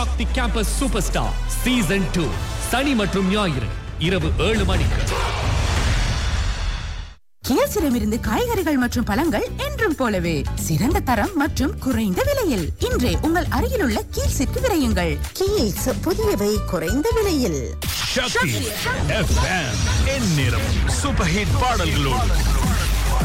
தி campus super star season 2 சனி மற்றும் ஞாயிறு இரவு 7 மணிக்கு. கியர்ஸிடமிருந்து காய்கறிகள் மற்றும் பழங்கள் என்றும் போலவே சிறந்த தரம் மற்றும் குறைந்த விலையில். இன்றே உங்கள் அருகிலுள்ள கீழ்ஸிற்கு விரையுங்கள். கீழ்ஸ் புதியவை குறைந்த விலையில். சக்தி FM எந்நேரம் சூப்பர் ஹிட் பாடல்களோடு